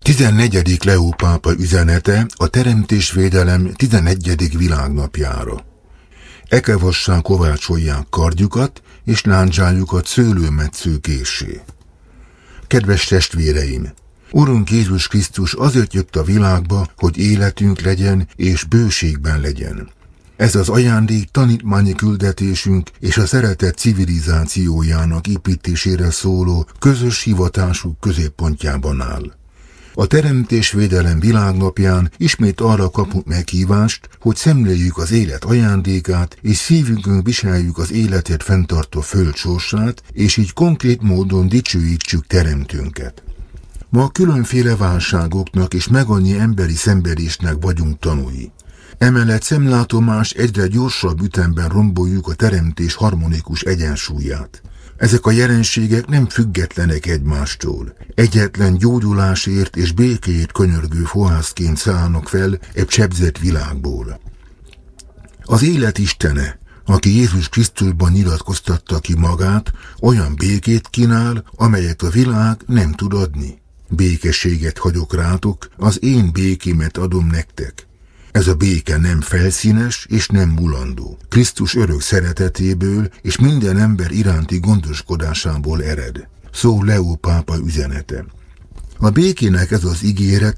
14. Leó pápa üzenete a teremtésvédelem 11. világnapjára. Ekevassá kovácsolják kardjukat, és lándzsájukat szőlőmetsző késsé. Kedves testvéreim! Urunk Jézus Krisztus azért jött a világba, hogy életünk legyen és bőségben legyen. Ez az ajándék tanítmányi küldetésünk és a szeretet civilizációjának építésére szóló közös hivatásuk középpontjában áll. A teremtésvédelem világnapján ismét arra kapunk meghívást, hogy szemléljük az élet ajándékát, és szívünkön viseljük az életet fenntartó föld sorsát, és így konkrét módon dicsőítsük teremtőnket. Ma különféle válságoknak és megannyi emberi szenvedésnek vagyunk tanúi. Emellett szemlátomás egyre gyorsabb ütemben romboljuk a teremtés harmonikus egyensúlyát. Ezek a jelenségek nem függetlenek egymástól. Egyetlen gyógyulásért és békéért könyörgő fohászként szállnak fel egy sebzett világból. Az élet istene, aki Jézus Krisztusban nyilatkoztatta ki magát, olyan békét kínál, amelyet a világ nem tud adni. Békességet hagyok rátok, az én békémet adom nektek. Ez a béke nem felszínes és nem mulandó. Krisztus örök szeretetéből és minden ember iránti gondoskodásából ered. Szól Leó pápa üzenete. A békének ez az ígérete